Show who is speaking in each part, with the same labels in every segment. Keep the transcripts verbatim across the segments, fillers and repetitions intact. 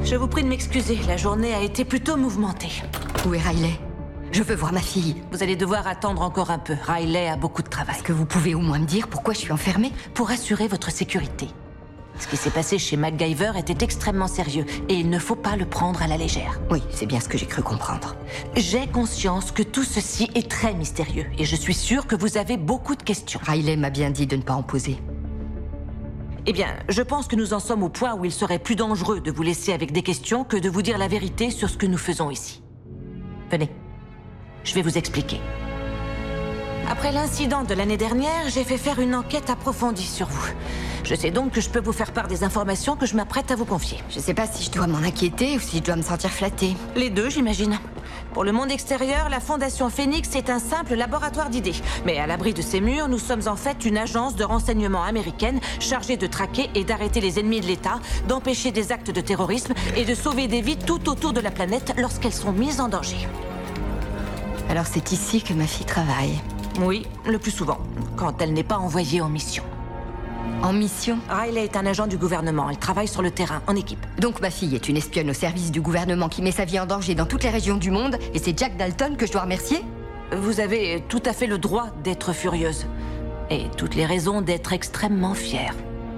Speaker 1: Je vous prie de m'excuser, la journée a été plutôt mouvementée.
Speaker 2: Où est Riley? Je veux voir ma fille.
Speaker 1: Vous allez devoir attendre encore un peu. Riley a beaucoup de travail.
Speaker 2: Est-ce que vous pouvez au moins me dire pourquoi je suis enfermée?
Speaker 1: Pour assurer votre sécurité. Ce qui s'est passé chez MacGyver était extrêmement sérieux et il ne faut pas le prendre à la légère.
Speaker 2: Oui, c'est bien ce que j'ai cru comprendre.
Speaker 1: J'ai conscience que tout ceci est très mystérieux et je suis sûre que vous avez beaucoup de questions.
Speaker 2: Riley m'a bien dit de ne pas en poser.
Speaker 1: Eh bien, je pense que nous en sommes au point où il serait plus dangereux de vous laisser avec des questions que de vous dire la vérité sur ce que nous faisons ici. Venez, je vais vous expliquer. Après l'incident de l'année dernière, j'ai fait faire une enquête approfondie sur vous. Je sais donc que je peux vous faire part des informations que je m'apprête à vous confier.
Speaker 2: Je sais pas si je dois m'en inquiéter ou si je dois me sentir flattée.
Speaker 1: Les deux, j'imagine. Pour le monde extérieur, la Fondation Phoenix est un simple laboratoire d'idées. Mais à l'abri de ces murs, nous sommes en fait une agence de renseignement américaine chargée de traquer et d'arrêter les ennemis de l'État, d'empêcher des actes de terrorisme et de sauver des vies tout autour de la planète lorsqu'elles sont mises en danger.
Speaker 2: Alors c'est ici que ma fille travaille.
Speaker 1: Oui, le plus souvent, quand elle n'est pas envoyée en mission.
Speaker 2: En mission?
Speaker 1: Riley est un agent du gouvernement, elle travaille sur le terrain, en équipe.
Speaker 2: Donc ma fille est une espionne au service du gouvernement qui met sa vie en danger dans toutes les régions du monde, et c'est Jack Dalton que je dois remercier?
Speaker 1: Vous avez tout à fait le droit d'être furieuse. Et toutes les raisons d'être extrêmement fière.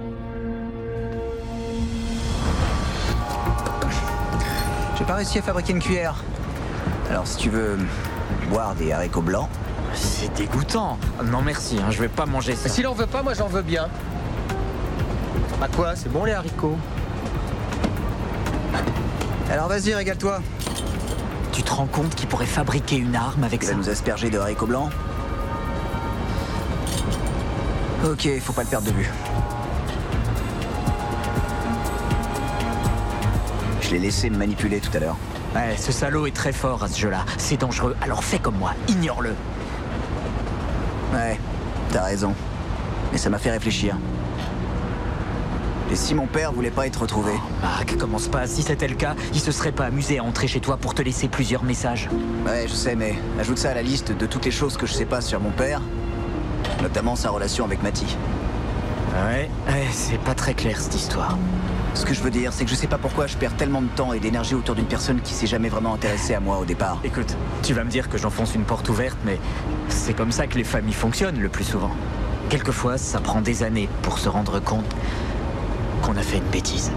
Speaker 3: J'ai pas réussi à fabriquer une cuillère. Alors si tu veux boire des haricots blancs...
Speaker 4: C'est dégoûtant. Non merci, hein, je vais pas manger ça.
Speaker 5: S'il en veut pas, moi j'en veux bien. Bah quoi, c'est bon les haricots?
Speaker 3: Alors vas-y, régale-toi.
Speaker 4: Tu te rends compte qu'il pourrait fabriquer une arme avec
Speaker 3: Tu
Speaker 4: ça?
Speaker 3: vas nous asperger de haricots blancs? Ok, faut pas le perdre de vue. Je l'ai laissé me manipuler tout à l'heure.
Speaker 4: Ouais, ce salaud est très fort à ce jeu-là. C'est dangereux, alors fais comme moi, ignore-le.
Speaker 3: Ouais, t'as raison. Mais ça m'a fait réfléchir. Et si mon père voulait pas être retrouvé?
Speaker 4: Oh, Mac, commence pas. Si c'était le cas, il se serait pas amusé à entrer chez toi pour te laisser plusieurs messages.
Speaker 3: Ouais, je sais, mais ajoute ça à la liste de toutes les choses que je sais pas sur mon père, notamment sa relation avec Matty.
Speaker 4: Ouais, ouais, c'est pas très clair cette histoire.
Speaker 3: Ce que je veux dire, c'est que je sais pas pourquoi je perds tellement de temps et d'énergie autour d'une personne qui s'est jamais vraiment intéressée à moi au départ.
Speaker 4: Écoute, tu vas me dire que j'enfonce une porte ouverte, mais c'est comme ça que les familles fonctionnent le plus souvent. Quelquefois, ça prend des années pour se rendre compte qu'on a fait une bêtise.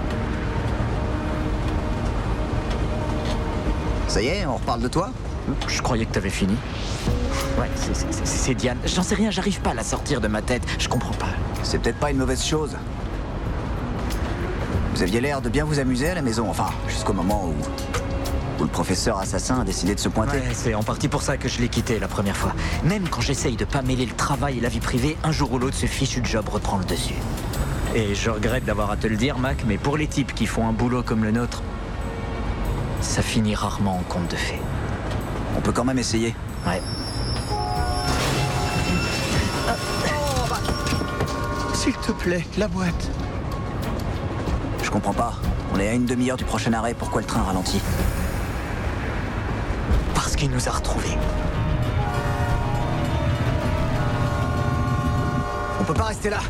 Speaker 3: Ça y est, on reparle de toi?
Speaker 4: Je croyais que t'avais fini. Ouais, c'est- c'est c'est- c'est Diane. J'en sais rien, j'arrive pas à la sortir de ma tête. Je comprends pas.
Speaker 3: C'est peut-être pas une mauvaise chose. Vous aviez l'air de bien vous amuser à la maison, enfin, jusqu'au moment où... où le professeur assassin a décidé de se pointer.
Speaker 4: Ouais, c'est en partie pour ça que je l'ai quitté la première fois. Même quand j'essaye de pas mêler le travail et la vie privée, un jour ou l'autre, ce fichu de job reprend le dessus. Et je regrette d'avoir à te le dire, Mac, mais pour les types qui font un boulot comme le nôtre, ça finit rarement en conte de fées.
Speaker 3: On peut quand même essayer.
Speaker 4: Ouais.
Speaker 5: S'il te plaît, la boîte.
Speaker 3: Je comprends pas. On est à une demi-heure du prochain arrêt, pourquoi le train ralentit?
Speaker 4: Parce qu'il nous a retrouvés.
Speaker 3: On peut pas rester là.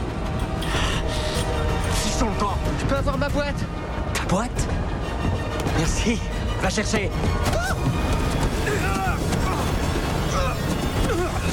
Speaker 4: Fichons le camp.
Speaker 5: Je peux avoir ma boîte?
Speaker 4: Ta boîte? Merci. Va chercher.